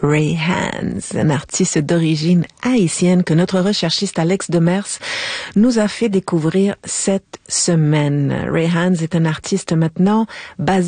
Ray Hans, un artiste d'origine haïtienne que notre recherchiste Alex Demers nous a fait découvrir cette semaine. Ray Hans est un artiste maintenant basé